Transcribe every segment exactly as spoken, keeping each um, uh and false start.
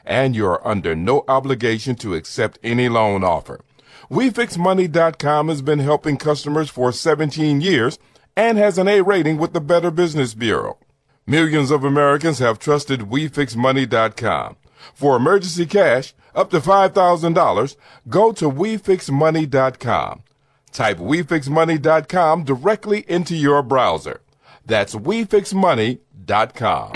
and you are under no obligation to accept any loan offer. We Fix Money dot com has been helping customers for seventeen years and has an A rating with the Better Business Bureau. Millions of Americans have trusted We Fix Money dot com. For emergency cash up to five thousand dollars, go to We Fix Money dot com. Type We Fix Money dot com directly into your browser. That's We Fix Money dot com.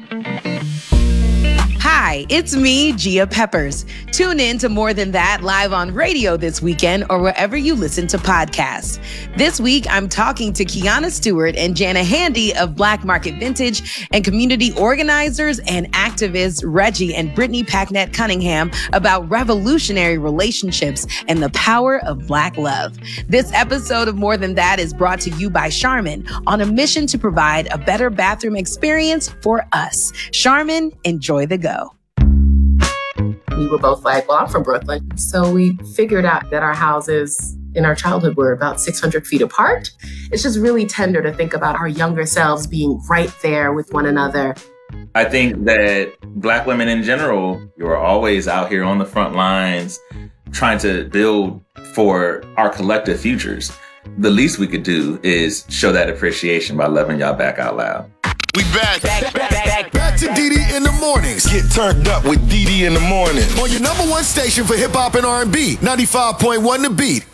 Hi, it's me, Gia Peppers. Tune in to More Than That live on radio this weekend or wherever you listen to podcasts. This week, I'm talking to Kiana Stewart and Jana Handy of Black Market Vintage and community organizers and activists Reggie and Brittany Packnett Cunningham about revolutionary relationships and the power of Black love. This episode of More Than That is brought to you by Charmin on a mission to provide a better bathroom experience for us. Charmin, enjoy the go. We were both like, well, I'm from Brooklyn. So we figured out that our houses in our childhood were about six hundred feet apart. It's just really tender to think about our younger selves being right there with one another. I think that Black women in general, you are always out here on the front lines trying to build for our collective futures. The least we could do is show that appreciation by loving y'all back out loud. We back. Back, back, back, back to D D in the mornings. Get turned up with D D in the morning. On your number one station for hip hop and R and B, ninety-five point one The Beat.